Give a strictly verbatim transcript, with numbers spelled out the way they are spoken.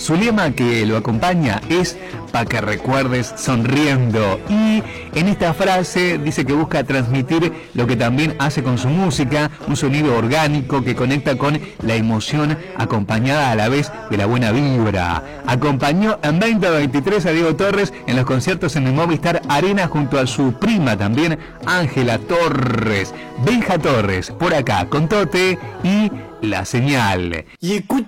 Su lema que lo acompaña es "pa' que recuerdes sonriendo", y en esta frase dice que busca transmitir lo que también hace con su música, un sonido orgánico que conecta con la emoción acompañada a la vez de la buena vibra. Acompañó en veinte veintitrés a Diego Torres en los conciertos en el Movistar Arena junto a su prima también, Ángela Torres. Benja Torres, por acá, con Tote y La Señal. Y escucha